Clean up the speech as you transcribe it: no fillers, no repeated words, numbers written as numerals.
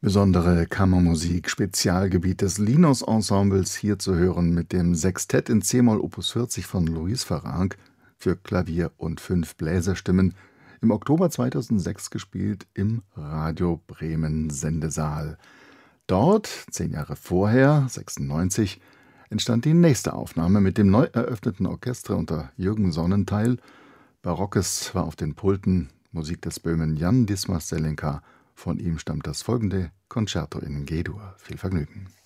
Besondere Kammermusik, Spezialgebiet des Linus-Ensembles, hier zu hören mit dem Sextett in c-Moll Opus 40 von Louis Farrenc für Klavier und 5 Bläserstimmen, im Oktober 2006 gespielt im Radio Bremen Sendesaal. Dort, 10 Jahre vorher, 96, entstand die nächste Aufnahme mit dem neu eröffneten Orchester unter Jürgen Sonnentheil. Barockes war auf den Pulten, Musik des Böhmen Jan Dismas Zelenka. Von ihm stammt das folgende Concerto in G-Dur. Viel Vergnügen.